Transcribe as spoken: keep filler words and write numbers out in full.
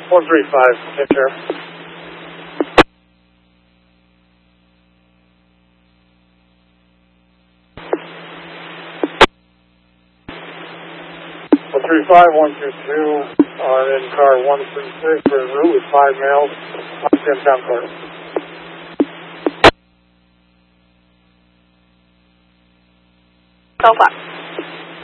one three five, take care. one three five, one two two, are in car one three six, we're en route with five males, on ten town court. Go flat.